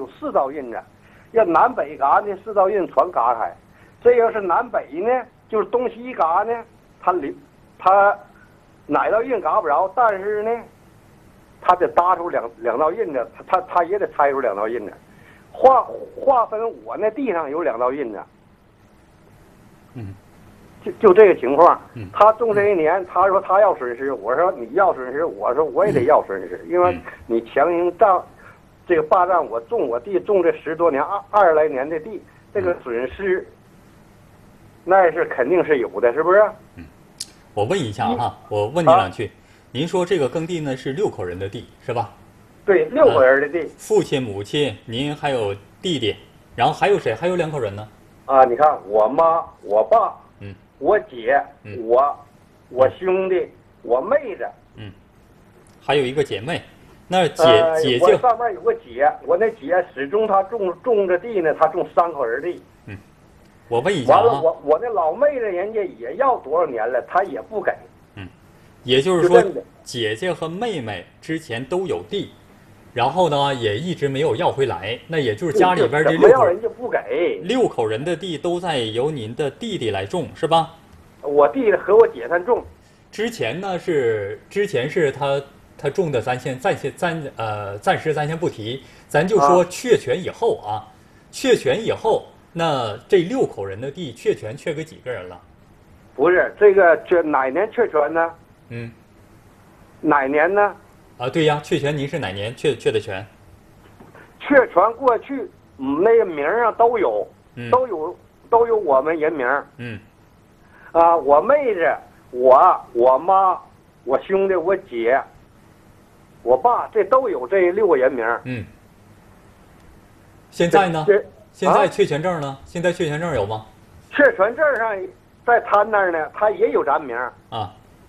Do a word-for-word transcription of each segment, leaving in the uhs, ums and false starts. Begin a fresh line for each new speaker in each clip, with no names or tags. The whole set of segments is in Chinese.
有四道印子，要南北嘎呢四道印全嘎开。这要是南北呢，就是东西嘎呢，它里它哪道印嘎不着，但是呢，它得搭出两两道印子，它它它也得拆出两道印子。划划分我那地上有两道印子。
嗯。
就就这个情况，
嗯，
他种这一年，他说他要损失，我说你要损失，我说我也得要损失，因为你强行占这个霸占我种我地种这十多年二二十来年的地，这个损失那是肯定是有的，是不是？
嗯，我问一下哈，我问你两句，您说这个耕地呢是六口人的地是吧？
对，六口人的地，
父亲、母亲，您还有弟弟，然后还有谁？还有两口人呢？
啊，你看我妈、我爸。
嗯，
我姐，
嗯、
我，我兄弟，我妹子，
嗯，还有一个姐妹，那姐、
呃、
姐姐，
我上面有个姐，我那姐始终她种种着地呢，她种三口人地。
嗯，我问一下
完了，我我那老妹子人家也要多少年了，她也不给。
嗯，也就是说，姐姐和妹妹之前都有地。然后呢，也一直没有要回来，那也就是家里边这六口
人家不给，
六口人的地都在由您的弟弟来种，是吧？
我弟弟和我姐他种。
之前呢是之前是他他种的，咱先暂先暂呃暂时咱先不提，咱就说确权以后啊，确权以后，那这六口人的地确权确给几个人了？
不是这个确哪年确权呢？
嗯，
哪年呢？
啊，对呀，确权您是哪年确确的权？
确权过去，嗯，那个名上都有，
嗯、
都有都有我们人名。
嗯，
啊，我妹子、我、我妈、我兄弟、我姐、我爸，这都有这六个人名。
嗯。现在呢？现在确权证呢？
啊、
现在确权证有吗？
确权证上在他那儿呢，他也有咱名。
啊。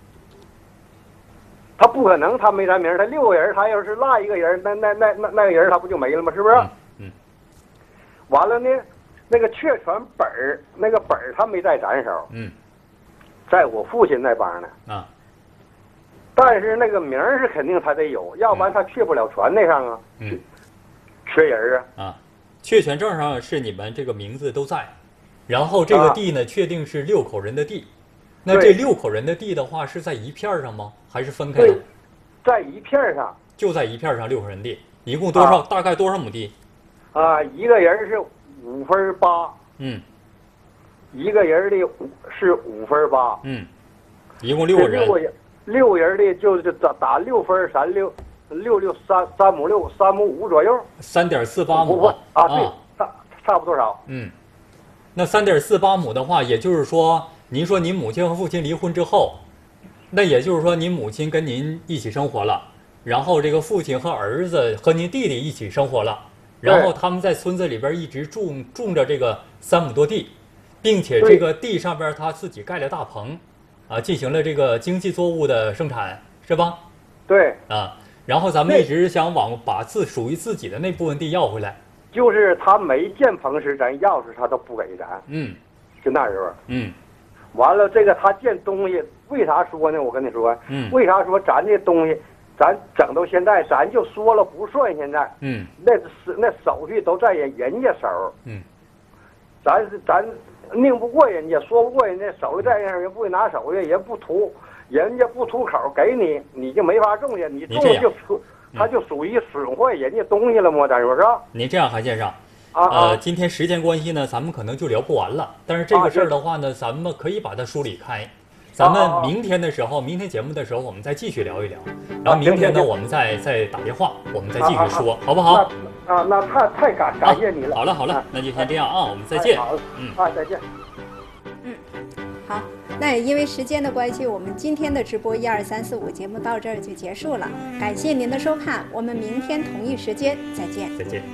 他不可能，他没咱名，他六个人，他要是落一个人，那那那那那个人他不就没了吗？是不是？
嗯。嗯
完了呢，那个确权本儿，那个本儿他没在咱手。
嗯。
在我父亲那帮呢。
啊。
但是那个名儿是肯定他得有，要不然他确不了权那上啊。
嗯。
缺人啊。
啊，确权证上是你们这个名字都在，然后这个地呢，啊、确定是六口人的地。那这六口人的地的话，是在一片上吗？还是分开的？
在一片上，
就在一片上六口人地，一共多少？啊、大概多少亩地？
啊，一个人是五分八。
嗯。
一个人的是五分八。
嗯。一共六个人。
六人，六人的就是打打六分三六六六三三亩六三亩五左右。
三点四八亩。
啊，对，差差不多少。
嗯。那三点四八亩的话，也就是说。您说您母亲和父亲离婚之后，那也就是说您母亲跟您一起生活了，然后这个父亲和儿子和您弟弟一起生活了，然后他们在村子里边一直种种着这个三亩多地，并且这个地上边他自己盖了大棚，啊，进行了这个经济作物的生产，是吧？
对。
啊，然后咱们一直想往把自属于自己的那部分地要回来。
就是他没建棚时，咱钥匙他都不给咱。
嗯。
就那时候。
嗯。
完了，这个他建东西，为啥说呢？我跟你说，
嗯，
为啥说咱这东西，咱整到现在，咱就说了不算。现在，
嗯，
那是那手续都在人人家手，
嗯，
咱是咱拧不过人家，说不过人家，手续在人家，人不会拿手续，人不图，人家不出口给你，你就没法种去，你种就属，他就属于损坏人家东西了吗？咱说是吧？
您这样，韩先生。
啊
呃，今天时间关系呢，咱们可能就聊不完了。但是这个事儿的话呢，咱们可以把它梳理开。咱们明天的时候，明天节目的时候，我们再继续聊一聊。然后明天呢，我们再再打电话，我们再继续说，好不好？
啊，那太太感感谢你了。
好了好了，那就先这样啊，我们再见。
好，
嗯，
啊，再见。
嗯，好。那也因为时间的关系，我们今天的直播一二三四五节目到这儿就结束了。感谢您的收看，我们明天同一时间再见。
再见。